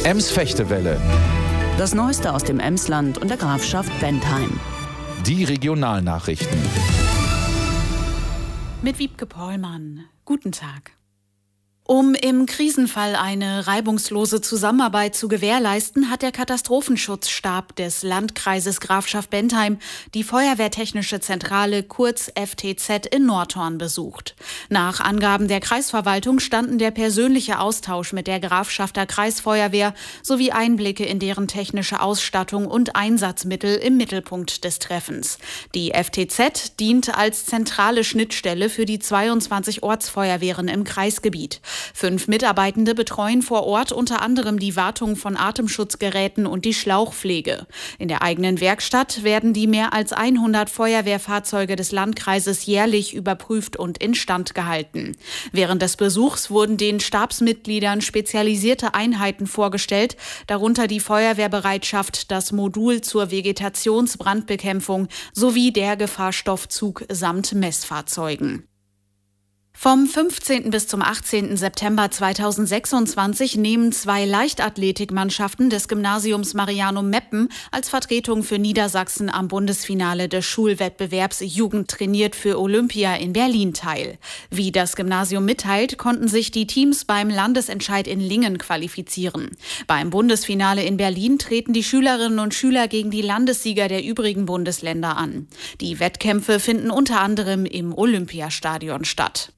Ems-Fechtewelle. Das Neueste aus dem Emsland und der Grafschaft Bentheim. Die Regionalnachrichten. Mit Wiebke Pollmann. Guten Tag. Um im Krisenfall eine reibungslose Zusammenarbeit zu gewährleisten, hat der Katastrophenschutzstab des Landkreises Grafschaft Bentheim die Feuerwehrtechnische Zentrale, kurz FTZ, in Nordhorn besucht. Nach Angaben der Kreisverwaltung standen der persönliche Austausch mit der Grafschafter Kreisfeuerwehr sowie Einblicke in deren technische Ausstattung und Einsatzmittel im Mittelpunkt des Treffens. Die FTZ dient als zentrale Schnittstelle für die 22 Ortsfeuerwehren im Kreisgebiet. 5 Mitarbeitende betreuen vor Ort unter anderem die Wartung von Atemschutzgeräten und die Schlauchpflege. In der eigenen Werkstatt werden die mehr als 100 Feuerwehrfahrzeuge des Landkreises jährlich überprüft und instand gehalten. Während des Besuchs wurden den Stabsmitgliedern spezialisierte Einheiten vorgestellt, darunter die Feuerwehrbereitschaft, das Modul zur Vegetationsbrandbekämpfung sowie der Gefahrstoffzug samt Messfahrzeugen. Vom 15. bis zum 18. September 2026 nehmen 2 Leichtathletikmannschaften des Gymnasiums Marianum Meppen als Vertretung für Niedersachsen am Bundesfinale des Schulwettbewerbs Jugend trainiert für Olympia in Berlin teil. Wie das Gymnasium mitteilt, konnten sich die Teams beim Landesentscheid in Lingen qualifizieren. Beim Bundesfinale in Berlin treten die Schülerinnen und Schüler gegen die Landessieger der übrigen Bundesländer an. Die Wettkämpfe finden unter anderem im Olympiastadion statt.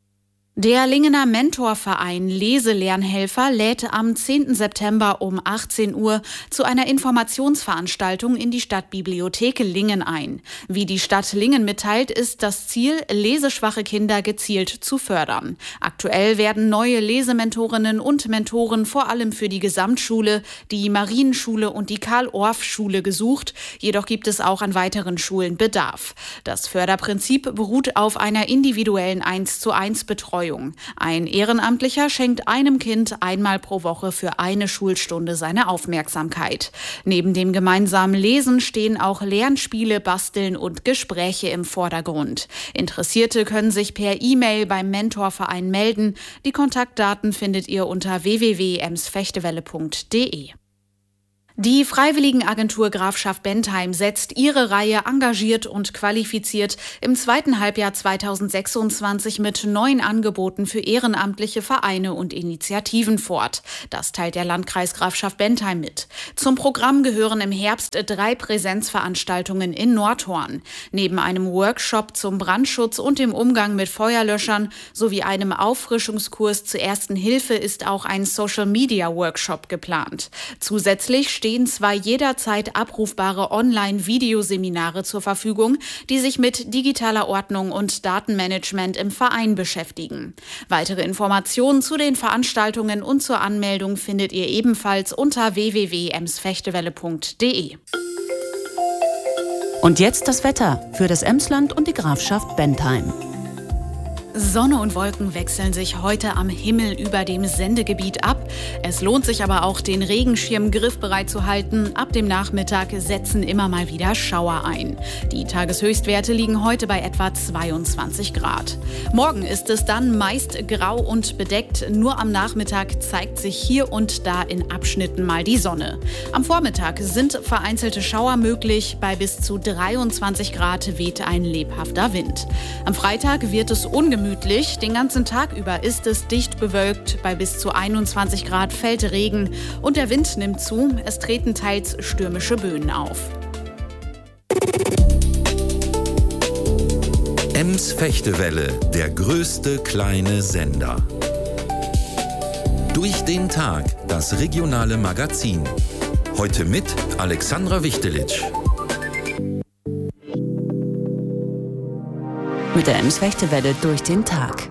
Der Lingener Mentorverein Leselernhelfer lädt am 10. September um 18 Uhr zu einer Informationsveranstaltung in die Stadtbibliothek Lingen ein. Wie die Stadt Lingen mitteilt, ist das Ziel, leseschwache Kinder gezielt zu fördern. Aktuell werden neue Lesementorinnen und Mentoren vor allem für die Gesamtschule, die Marienschule und die Karl-Orff-Schule gesucht. Jedoch gibt es auch an weiteren Schulen Bedarf. Das Förderprinzip beruht auf einer individuellen 1:1 Betreuung. Ein Ehrenamtlicher schenkt einem Kind einmal pro Woche für eine Schulstunde seine Aufmerksamkeit. Neben dem gemeinsamen Lesen stehen auch Lernspiele, Basteln und Gespräche im Vordergrund. Interessierte können sich per E-Mail beim Mentorverein melden. Die Kontaktdaten findet ihr unter www.emsfechtewelle.de. Die Freiwilligenagentur Grafschaft Bentheim setzt ihre Reihe engagiert und qualifiziert im zweiten Halbjahr 2026 mit neuen Angeboten für ehrenamtliche Vereine und Initiativen fort. Das teilt der Landkreis Grafschaft Bentheim mit. Zum Programm gehören im Herbst 3 Präsenzveranstaltungen in Nordhorn. Neben einem Workshop zum Brandschutz und dem Umgang mit Feuerlöschern sowie einem Auffrischungskurs zur Ersten Hilfe ist auch ein Social-Media-Workshop geplant. Zusätzlich stehen 2 jederzeit abrufbare Online-Videoseminare zur Verfügung, die sich mit digitaler Ordnung und Datenmanagement im Verein beschäftigen. Weitere Informationen zu den Veranstaltungen und zur Anmeldung findet ihr ebenfalls unter www.emsfechtewelle.de. Und jetzt das Wetter für das Emsland und die Grafschaft Bentheim. Sonne und Wolken wechseln sich heute am Himmel über dem Sendegebiet ab. Es lohnt sich aber auch, den Regenschirm griffbereit zu halten. Ab dem Nachmittag setzen immer mal wieder Schauer ein. Die Tageshöchstwerte liegen heute bei etwa 22 Grad. Morgen ist es dann meist grau und bedeckt. Nur am Nachmittag zeigt sich hier und da in Abschnitten mal die Sonne. Am Vormittag sind vereinzelte Schauer möglich. Bei bis zu 23 Grad weht ein lebhafter Wind. Am Freitag wird es ungemütlich. Den ganzen Tag über ist es dicht bewölkt. Bei bis zu 21 Grad fällt Regen und der Wind nimmt zu. Es treten teils stürmische Böen auf. Ems-Fechtewelle, der größte kleine Sender. Durch den Tag, das regionale Magazin. Heute mit Alexandra Wichtelitsch. Mit der Ems-Fechtewelle durch den Tag.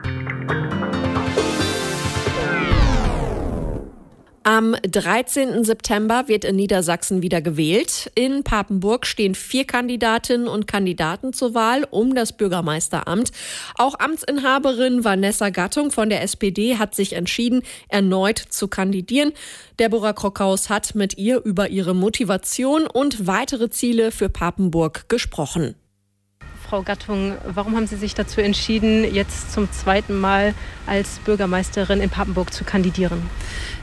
Am 13. September wird in Niedersachsen wieder gewählt. In Papenburg stehen 4 Kandidatinnen und Kandidaten zur Wahl um das Bürgermeisteramt. Auch Amtsinhaberin Vanessa Gattung von der SPD hat sich entschieden, erneut zu kandidieren. Deborah Krockhaus hat mit ihr über ihre Motivation und weitere Ziele für Papenburg gesprochen. Frau Gattung, warum haben Sie sich dazu entschieden, jetzt zum 2. Mal als Bürgermeisterin in Papenburg zu kandidieren?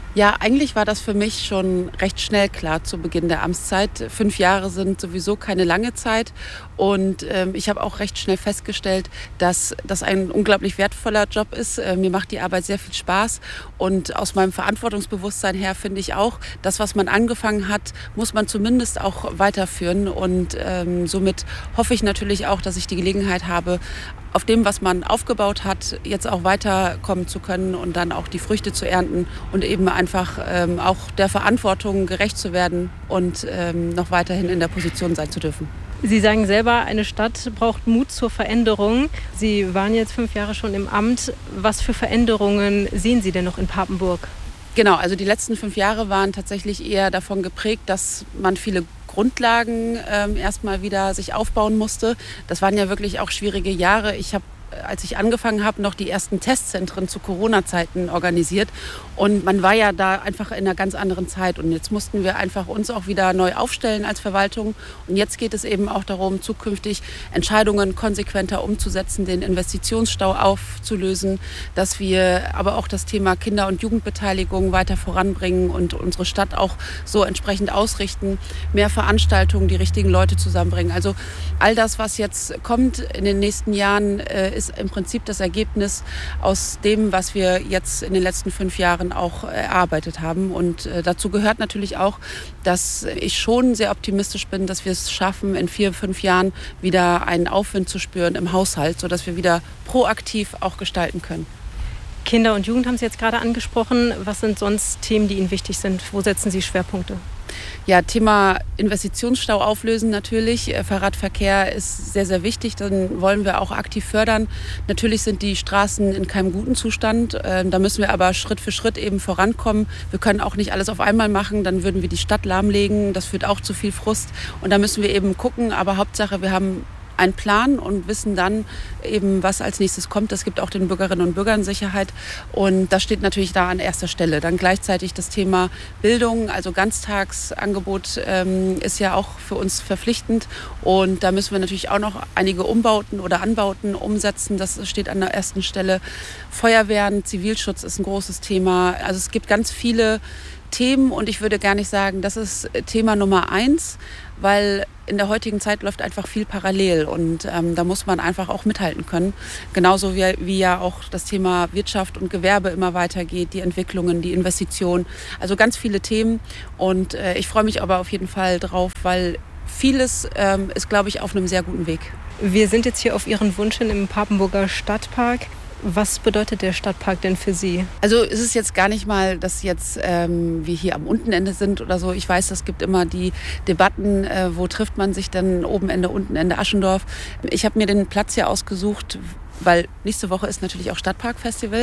Ja, eigentlich war das für mich schon recht schnell klar zu Beginn der Amtszeit. 5 Jahre sind sowieso keine lange Zeit und ich habe auch recht schnell festgestellt, dass das ein unglaublich wertvoller Job ist. Mir macht die Arbeit sehr viel Spaß und aus meinem Verantwortungsbewusstsein her finde ich auch, das, was man angefangen hat, muss man zumindest auch weiterführen und somit hoffe ich natürlich auch, dass ich die Gelegenheit habe, auf dem, was man aufgebaut hat, jetzt auch weiterkommen zu können und dann auch die Früchte zu ernten und eben einfach auch der Verantwortung gerecht zu werden und noch weiterhin in der Position sein zu dürfen. Sie sagen selber, eine Stadt braucht Mut zur Veränderung. Sie waren jetzt 5 Jahre schon im Amt. Was für Veränderungen sehen Sie denn noch in Papenburg? Genau, also die letzten 5 Jahre waren tatsächlich eher davon geprägt, dass man viele Grundlagen erstmal wieder sich aufbauen musste. Das waren ja wirklich auch schwierige Jahre. Ich habe, als ich angefangen habe, noch die ersten Testzentren zu Corona-Zeiten organisiert. Und man war ja da einfach in einer ganz anderen Zeit. Und jetzt mussten wir einfach uns auch wieder neu aufstellen als Verwaltung. Und jetzt geht es eben auch darum, zukünftig Entscheidungen konsequenter umzusetzen, den Investitionsstau aufzulösen, dass wir aber auch das Thema Kinder- und Jugendbeteiligung weiter voranbringen und unsere Stadt auch so entsprechend ausrichten, mehr Veranstaltungen, die richtigen Leute zusammenbringen. Also all das, was jetzt kommt in den nächsten Jahren, ist im Prinzip das Ergebnis aus dem, was wir jetzt in den letzten 5 Jahren auch erarbeitet haben. Und dazu gehört natürlich auch, dass ich schon sehr optimistisch bin, dass wir es schaffen, in 4, 5 Jahren wieder einen Aufwind zu spüren im Haushalt, sodass wir wieder proaktiv auch gestalten können. Kinder und Jugend haben Sie jetzt gerade angesprochen. Was sind sonst Themen, die Ihnen wichtig sind? Wo setzen Sie Schwerpunkte? Ja, Thema Investitionsstau auflösen natürlich. Fahrradverkehr ist sehr, sehr wichtig. Den wollen wir auch aktiv fördern. Natürlich sind die Straßen in keinem guten Zustand. Da müssen wir aber Schritt für Schritt eben vorankommen. Wir können auch nicht alles auf einmal machen. Dann würden wir die Stadt lahmlegen. Das führt auch zu viel Frust. Und da müssen wir eben gucken. Aber Hauptsache, wir haben einen Plan und wissen dann eben, was als nächstes kommt. Das gibt auch den Bürgerinnen und Bürgern Sicherheit und das steht natürlich da an erster Stelle. Dann gleichzeitig das Thema Bildung, also Ganztagsangebot ist ja auch für uns verpflichtend und da müssen wir natürlich auch noch einige Umbauten oder Anbauten umsetzen. Das steht an der ersten Stelle. Feuerwehren, Zivilschutz ist ein großes Thema. Also es gibt ganz viele Themen und ich würde gar nicht sagen, das ist Thema Nummer 1, weil in der heutigen Zeit läuft einfach viel parallel und da muss man einfach auch mithalten können. Genauso wie ja auch das Thema Wirtschaft und Gewerbe immer weitergeht, die Entwicklungen, die Investitionen, also ganz viele Themen und ich freue mich aber auf jeden Fall drauf, weil vieles ist, glaube ich, auf einem sehr guten Weg. Wir sind jetzt hier auf Ihren Wunsch hin im Papenburger Stadtpark. Was bedeutet der Stadtpark denn für Sie? Also es ist jetzt gar nicht mal, dass jetzt wir hier am Untenende sind oder so. Ich weiß, es gibt immer die Debatten, wo trifft man sich dann, Obenende, Untenende, Aschendorf. Ich habe mir den Platz hier ausgesucht, weil nächste Woche ist natürlich auch Stadtparkfestival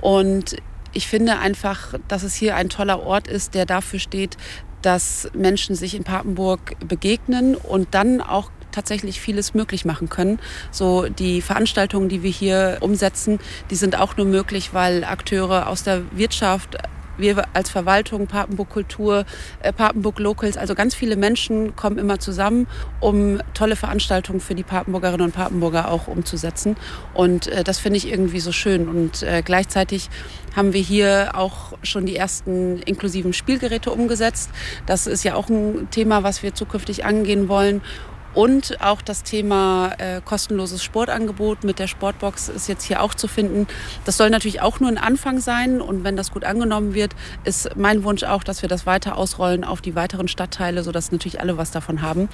und ich finde einfach, dass es hier ein toller Ort ist, der dafür steht, dass Menschen sich in Papenburg begegnen und dann auch tatsächlich vieles möglich machen können. So die Veranstaltungen, die wir hier umsetzen, die sind auch nur möglich, weil Akteure aus der Wirtschaft, wir als Verwaltung, Papenburg Kultur, Papenburg Locals, also ganz viele Menschen kommen immer zusammen, um tolle Veranstaltungen für die Papenburgerinnen und Papenburger auch umzusetzen. Und das finde ich irgendwie so schön. Und gleichzeitig haben wir hier auch schon die ersten inklusiven Spielgeräte umgesetzt. Das ist ja auch ein Thema, was wir zukünftig angehen wollen. Und auch das Thema kostenloses Sportangebot mit der Sportbox ist jetzt hier auch zu finden. Das soll natürlich auch nur ein Anfang sein. Und wenn das gut angenommen wird, ist mein Wunsch auch, dass wir das weiter ausrollen auf die weiteren Stadtteile, sodass natürlich alle was davon haben.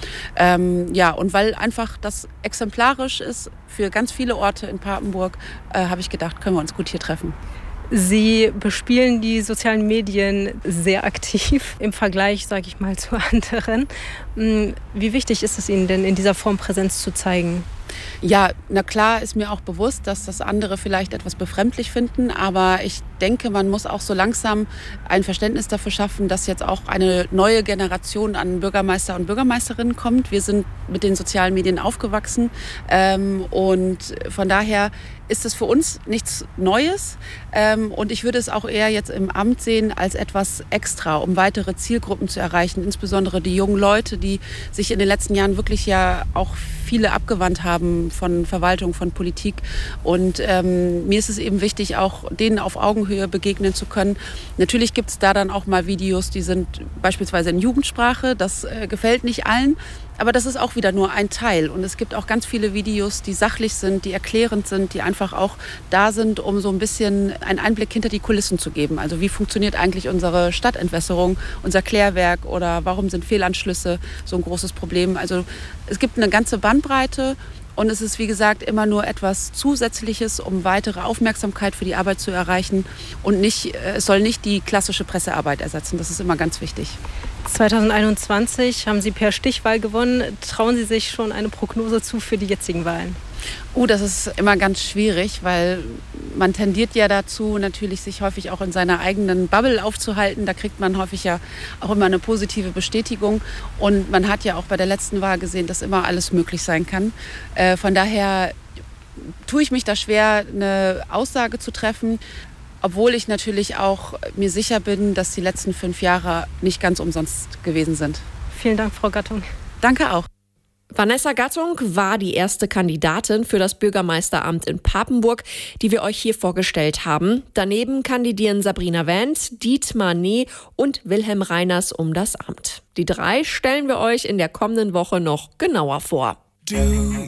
Ja, und weil einfach das exemplarisch ist für ganz viele Orte in Papenburg, habe ich gedacht, können wir uns gut hier treffen. Sie bespielen die sozialen Medien sehr aktiv im Vergleich, sage ich mal, zu anderen. Wie wichtig ist es Ihnen denn, in dieser Form Präsenz zu zeigen? Ja, na klar ist mir auch bewusst, dass das andere vielleicht etwas befremdlich finden, aber ich denke, man muss auch so langsam ein Verständnis dafür schaffen, dass jetzt auch eine neue Generation an Bürgermeister und Bürgermeisterinnen kommt. Wir sind mit den sozialen Medien aufgewachsen und von daher ist es für uns nichts Neues und ich würde es auch eher jetzt im Amt sehen als etwas extra, um weitere Zielgruppen zu erreichen, insbesondere die jungen Leute, die sich in den letzten Jahren wirklich ja auch viele abgewandt haben von Verwaltung, von Politik. Und mir ist es eben wichtig, auch denen auf Augenhöhe begegnen zu können. Natürlich gibt es da dann auch mal Videos, die sind beispielsweise in Jugendsprache. Das gefällt nicht allen. Aber das ist auch wieder nur ein Teil. Und es gibt auch ganz viele Videos, die sachlich sind, die erklärend sind, die einfach auch da sind, um so ein bisschen einen Einblick hinter die Kulissen zu geben. Also wie funktioniert eigentlich unsere Stadtentwässerung, unser Klärwerk oder warum sind Fehlanschlüsse so ein großes Problem. Also es gibt eine ganze Bandbreite. Und es ist, wie gesagt, immer nur etwas Zusätzliches, um weitere Aufmerksamkeit für die Arbeit zu erreichen. Und es soll nicht die klassische Pressearbeit ersetzen. Das ist immer ganz wichtig. 2021 haben Sie per Stichwahl gewonnen. Trauen Sie sich schon eine Prognose zu für die jetzigen Wahlen? Das ist immer ganz schwierig, weil man tendiert ja dazu, natürlich sich häufig auch in seiner eigenen Bubble aufzuhalten. Da kriegt man häufig ja auch immer eine positive Bestätigung. Und man hat ja auch bei der letzten Wahl gesehen, dass immer alles möglich sein kann. Von daher tue ich mich da schwer, eine Aussage zu treffen. Obwohl ich natürlich auch mir sicher bin, dass die letzten 5 Jahre nicht ganz umsonst gewesen sind. Vielen Dank, Frau Gattung. Danke auch. Vanessa Gattung war die erste Kandidatin für das Bürgermeisteramt in Papenburg, die wir euch hier vorgestellt haben. Daneben kandidieren Sabrina Wendt, Dietmar Nee und Wilhelm Reiners um das Amt. Die 3 stellen wir euch in der kommenden Woche noch genauer vor.